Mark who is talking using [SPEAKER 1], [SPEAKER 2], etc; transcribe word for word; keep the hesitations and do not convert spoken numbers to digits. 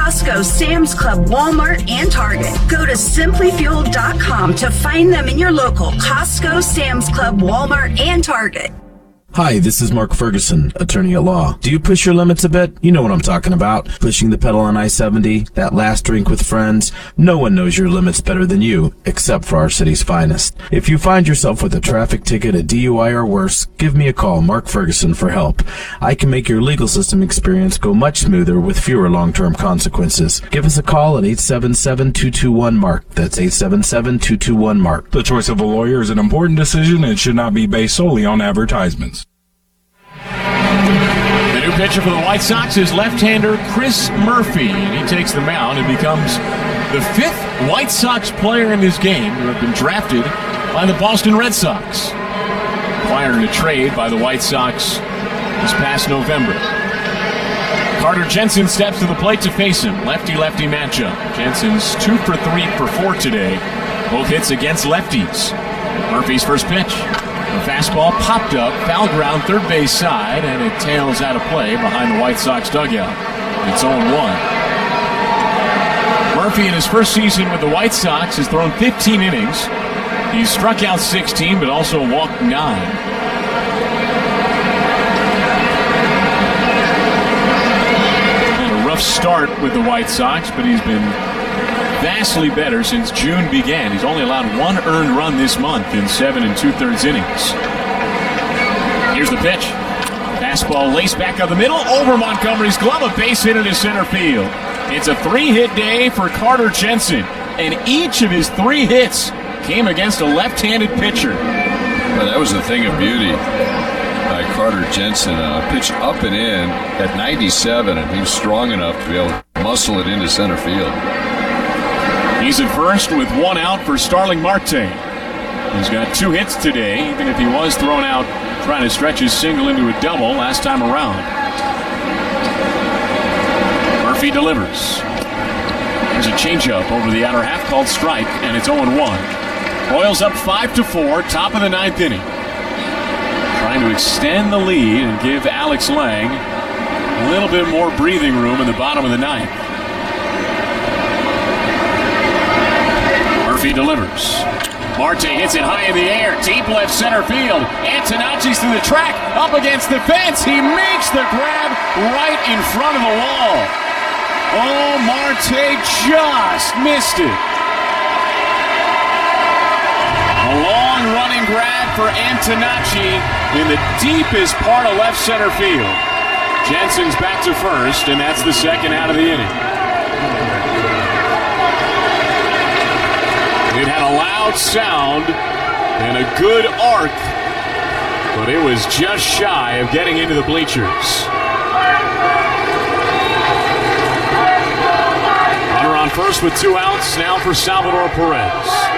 [SPEAKER 1] Costco, Sam's Club, Walmart, and Target. Go to simply fuel dot com to find them in your local Costco, Sam's Club, Walmart, and Target.
[SPEAKER 2] Hi, this is Mark Ferguson, attorney at law. Do you push your limits a bit? You know what I'm talking about. Pushing the pedal on I seventy, that last drink with friends. No one knows your limits better than you, except for our city's finest. If you find yourself with a traffic ticket, a D U I, or worse, give me a call, Mark Ferguson, for help. I can make your legal system experience go much smoother with fewer long-term consequences. Give us a call at eight seven seven, two two one, MARK. That's eight seven seven, two two one, MARK.
[SPEAKER 3] The choice of a lawyer is an important decision and should not be based solely on advertisements.
[SPEAKER 4] The new pitcher for the White Sox is left-hander Chris Murphy, and he takes the mound and becomes the fifth White Sox player in this game who have been drafted by the Boston Red Sox. Acquired in a trade by the White Sox this past November. Carter Jensen steps to the plate to face him. Lefty-lefty matchup. Jensen's two for three for four today. Both hits against lefties. Murphy's first pitch. The fastball popped up, foul ground, third base side, and it tails out of play behind the White Sox dugout. It's oh one. Murphy in his first season with the White Sox has thrown fifteen innings. He's struck out sixteen, but also walked nine. And a rough start with the White Sox, but he's been vastly better since June began. He's only allowed one earned run this month in seven and two-thirds innings. Here's the pitch. Fastball laced back up the middle, over Montgomery's glove, a base hit into center field. It's a three-hit day for Carter Jensen, and each of his three hits came against a left-handed pitcher.
[SPEAKER 5] Well, that was a thing of beauty by Carter Jensen. Uh, pitch up and in at ninety-seven, and he's strong enough to be able to muscle it into center field.
[SPEAKER 4] He's at first with one out for Starling Marte. He's got two hits today, even if he was thrown out trying to stretch his single into a double last time around. Murphy delivers. There's a changeup over the outer half called strike, and it's oh one. Royals up five to four, top of the ninth inning. Trying to extend the lead and give Alex Lang a little bit more breathing room in the bottom of the ninth. Murphy delivers. Marte hits it high in the air, deep left center field. Antonacci's through the track, up against the fence. He makes the grab right in front of the wall. Oh, Marte just missed it. A long running grab for Antonacci in the deepest part of left center field. Jensen's back to first, and that's the second out of the inning. It had a loud sound and a good arc, but it was just shy of getting into the bleachers. Runner on first with two outs, now for Salvador Perez.